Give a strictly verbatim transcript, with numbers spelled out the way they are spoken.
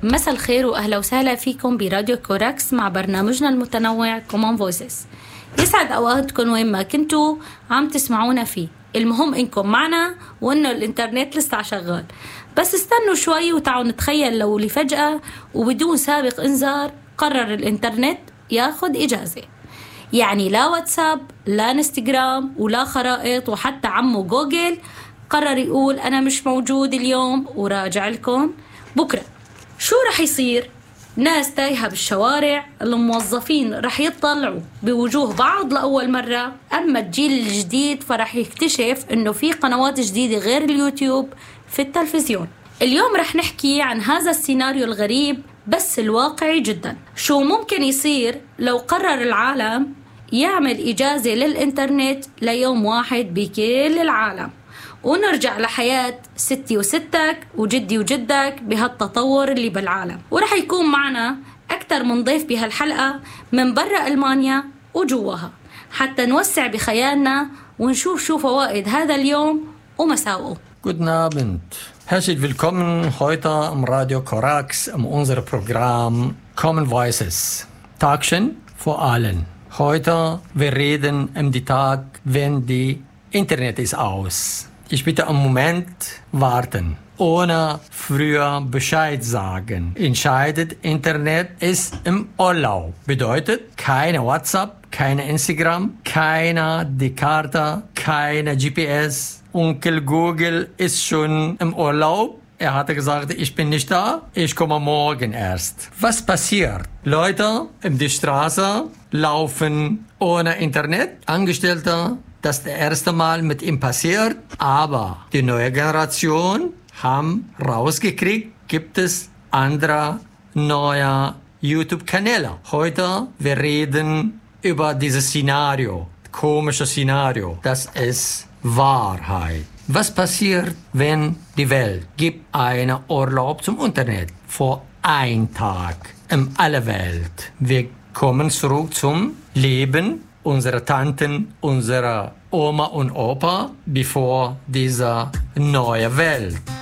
مساء الخير وأهلا وسهلا فيكم براديو كوراكس مع برنامجنا المتنوع Common Voices. يسعد أوقاتكم وين ما كنتوا عم تسمعونا فيه. المهم إنكم معنا وإنه الإنترنت لسه شغال، بس استنوا شوي وتعالوا نتخيل لو لفجأة وبدون سابق إنذار قرر الإنترنت ياخد إجازة. يعني لا واتساب لا انستغرام ولا خرائط، وحتى عمو جوجل قرر يقول أنا مش موجود اليوم وراجع لكم بكرة. شو رح يصير؟ ناس تايهة بالشوارع، الموظفين رح يطلعوا بوجوه بعض لأول مرة، أما الجيل الجديد فرح يكتشف إنه في قنوات جديدة غير اليوتيوب في التلفزيون. اليوم رح نحكي عن هذا السيناريو الغريب بس الواقعي جدا. شو ممكن يصير لو قرر العالم يعمل إجازة للإنترنت ليوم واحد بكل العالم، ونرجع لحياة ستي وستك وجدي وجدك بهالتطور اللي بالعالم. ورح يكون معنا أكثر من ضيف بهالحلقة من برا ألمانيا وجواها، حتى نوسع بخيالنا ونشوف شو فوائد هذا اليوم ومساوئه. Guten Abend. Herzlich willkommen heute am Radio Corax, um unser Programm Common Voices. Tagchen vor allen. Heute wir reden um den Tag, wenn die Internet ist aus. Ich bitte einen Moment warten. Ohne früher Bescheid sagen. Entscheidet Internet ist im Urlaub. Bedeutet keine WhatsApp, keine Instagram, keine die Karte, keine G P S. Onkel Google ist schon im Urlaub. Er hatte gesagt, ich bin nicht da, ich komme morgen erst. Was passiert? Leute in die Straße laufen ohne Internet. Angestellte, das ist das erste Mal mit ihm passiert. Aber die neue Generation haben rausgekriegt, gibt es andere neue YouTube-Kanäle. Heute wir reden über dieses Szenario, komische Szenario. Das ist Wahrheit. Was passiert, wenn die Welt gibt einen Urlaub zum Internet vor einem Tag in aller Welt? Wir kommen zurück zum Leben unserer Tanten, unserer Oma und Opa, bevor diese neue Welt.